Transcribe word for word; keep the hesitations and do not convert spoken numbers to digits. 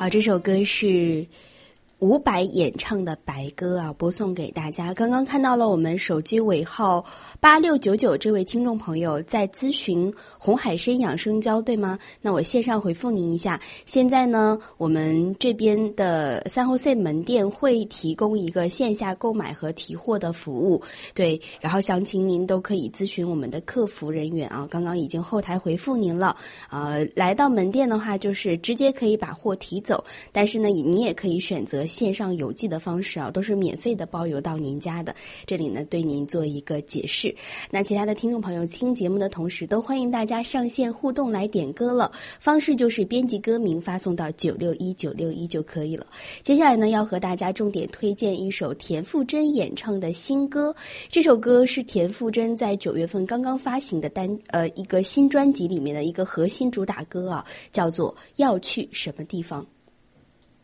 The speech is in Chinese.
好，这首歌是伍佰演唱的《白鸽》啊，播送给大家。刚刚看到了我们手机尾号八六九九这位听众朋友在咨询红海参养生胶，对吗？那我线上回复您一下。现在呢，我们这边的三后 C 门店会提供一个线下购买和提货的服务，对，然后详情您都可以咨询我们的客服人员啊。刚刚已经后台回复您了，呃，来到门店的话，就是直接可以把货提走，但是呢，你也可以选择线上邮寄的方式啊，都是免费的包邮到您家的。这里呢，对您做一个解释。那其他的听众朋友听节目的同时，都欢迎大家上线互动来点歌了。方式就是编辑歌名发送到九六一九六一就可以了。接下来呢，要和大家重点推荐一首田馥甄演唱的新歌。这首歌是田馥甄在九月份刚刚发行的单呃一个新专辑里面的一个核心主打歌啊，叫做《要去什么地方》。